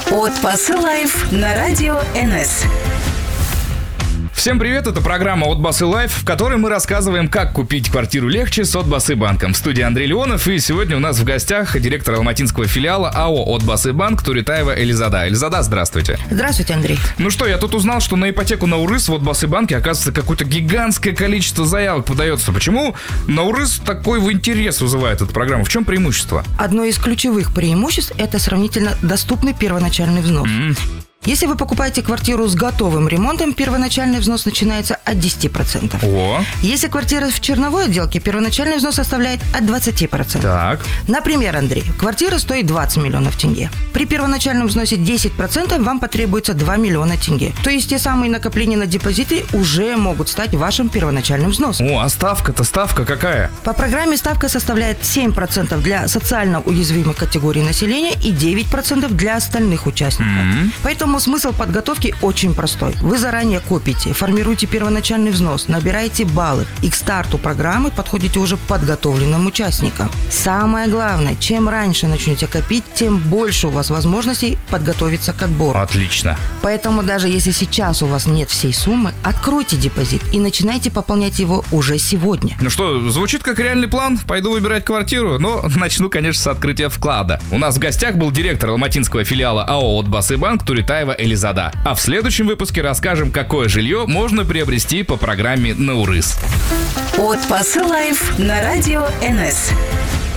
От Басы Лайф на радио НС. Всем привет, это программа «От Басы Лайф», в которой мы рассказываем, как купить квартиру легче с От Басы банком. В студии Андрей Леонов, и сегодня у нас в гостях директор алматинского филиала АО «От Басы банк» Туритаева Элизада. Элизада, здравствуйте. Здравствуйте, Андрей. Ну что, я тут узнал, что на ипотеку Наурыз в От Басы банке, оказывается, какое-то гигантское количество заявок подается. Почему Наурыз такой интерес вызывает эта программа? В чем преимущество? Одно из ключевых преимуществ – это сравнительно доступный первоначальный взнос. Если вы покупаете квартиру с готовым ремонтом, первоначальный взнос начинается от 10%. О. Если квартира в черновой отделке, первоначальный взнос составляет от 20%. Так. Например, Андрей, квартира стоит 20 миллионов тенге. При первоначальном взносе 10% вам потребуется 2 миллиона тенге. То есть те самые накопления на депозиты уже могут стать вашим первоначальным взносом. О, а ставка какая? По программе ставка составляет 7% для социально уязвимых категорий населения и 9% для остальных участников. Поэтому смысл подготовки очень простой. Вы заранее копите, формируете первоначальный взнос, набираете баллы и к старту программы подходите уже подготовленным участникам. Самое главное, чем раньше начнете копить, тем больше у вас возможностей подготовиться к отбору. Отлично. Поэтому даже если сейчас у вас нет всей суммы, откройте депозит и начинайте пополнять его уже сегодня. Ну что, звучит как реальный план. Пойду выбирать квартиру, но начну, конечно, с открытия вклада. У нас в гостях был директор алматинского филиала АО «От Басы банк» Туритаева Элизада. А в следующем выпуске расскажем, какое жилье можно приобрести по программе Наурыз. От Басы Лайф на радио НС.